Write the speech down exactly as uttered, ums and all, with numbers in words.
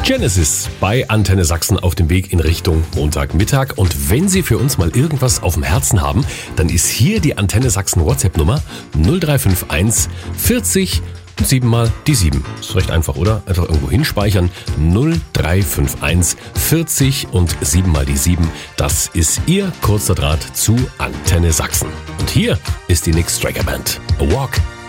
Genesis bei Antenne Sachsen auf dem Weg in Richtung Montagmittag. Und wenn Sie für uns mal irgendwas auf dem Herzen haben, dann ist hier die Antenne Sachsen WhatsApp-Nummer null drei fünf eins vierzig und sieben mal die sieben. Ist recht einfach, oder? Einfach irgendwo hinspeichern. null drei fünf eins vierzig und sieben mal die sieben. Das ist Ihr kurzer Draht zu Antenne Sachsen. Und hier ist die Nick Striker Band. A Walk